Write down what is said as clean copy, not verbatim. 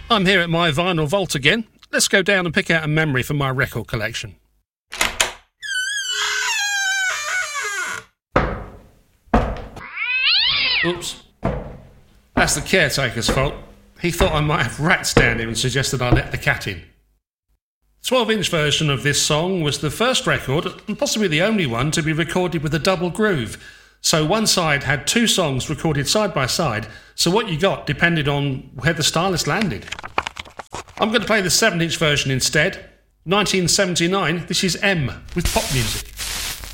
I'm here at my vinyl vault again. Let's go down and pick out a memory from my record collection. Oops. That's the caretaker's fault. He thought I might have rats down here and suggested I let the cat in. The 12-inch version of this song was the first record, and possibly the only one, to be recorded with a double groove. So one side had two songs recorded side by side, so what you got depended on where the stylus landed. I'm going to play the 7-inch version instead. 1979, this is M with Pop Music.